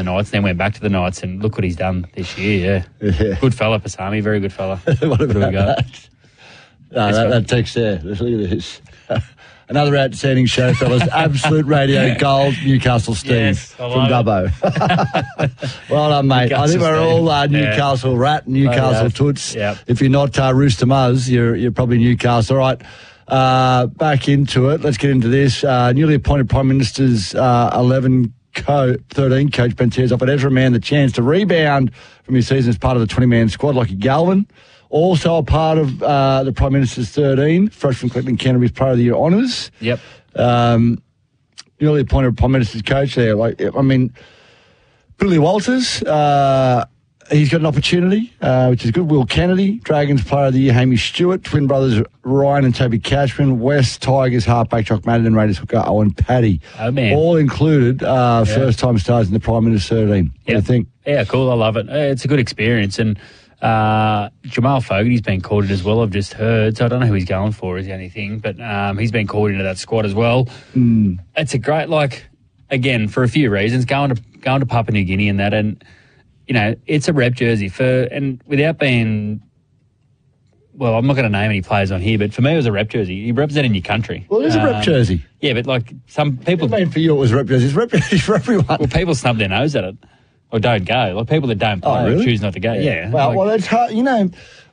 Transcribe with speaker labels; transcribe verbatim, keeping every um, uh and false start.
Speaker 1: the Knights, then went back to the Knights, and look what he's done this year. Yeah,
Speaker 2: Yeah.
Speaker 1: good fella, Pasami, very good fella.
Speaker 2: what
Speaker 1: What do we
Speaker 2: about
Speaker 1: got?
Speaker 2: that? No, that, that text there. Look at this. Another outstanding show, fellas. Absolute Radio Gold, Newcastle Steve
Speaker 1: Yes, I
Speaker 2: from
Speaker 1: love
Speaker 2: Dubbo. Well done, mate. I think
Speaker 1: Newcastle
Speaker 2: we're all uh,
Speaker 1: Steve. Yeah.
Speaker 2: Newcastle Rat, Newcastle
Speaker 1: Oh, yeah.
Speaker 2: Toots.
Speaker 1: Yep.
Speaker 2: If you're not uh, Rooster Muzz, you're, you're probably Newcastle. All right, uh, back into it. Let's get into this. Uh, newly appointed Prime Minister's uh, eleven Co- thirteen coach Ben Tears offered Ezra Mann the chance to rebound from his season as part of the twenty-man squad. Lachie Galvin, also a part of uh, the Prime Minister's thirteen, fresh from collecting Canterbury's Player of the Year honours.
Speaker 1: Yep.
Speaker 2: Um, newly appointed Prime Minister's coach there. Like, I mean, Billy Walters, uh, he's got an opportunity, uh, which is good. Will Kennedy, Dragons Player of the Year, Hamish Stewart, twin brothers Ryan and Toby Cashman, West Tigers halfback Jock Madden, and Raiders hooker Owen Paddy.
Speaker 1: Oh, man.
Speaker 2: All included uh,
Speaker 1: Yeah.
Speaker 2: first-time stars in the Prime Minister's thirteen. What do you
Speaker 1: Yep.
Speaker 2: think?
Speaker 1: Yeah, cool. I love it. Uh, It's a good experience. And uh, Jamal Fogarty's been called in as well, I've just heard. So I don't know who he's going for is the only thing. But um, he's been called into that squad as well.
Speaker 2: Mm.
Speaker 1: It's a great, like, again, for a few reasons, going to going to Papua New Guinea and that. And, you know, it's a rep jersey. for And without being... Well, I'm not going to name any players on here, but for me, it was a rep jersey. You're representing your country.
Speaker 2: Well, it is a rep
Speaker 1: Um,
Speaker 2: jersey.
Speaker 1: Yeah, but, like, some people...
Speaker 2: I mean, for you, it was a rep jersey. It's a rep jersey for everyone.
Speaker 1: Well, people snub their nose at it or don't go. Like people that don't play
Speaker 2: Oh, really?
Speaker 1: choose not to go. Yeah.
Speaker 2: Well,
Speaker 1: like-
Speaker 2: well, it's hard. You know,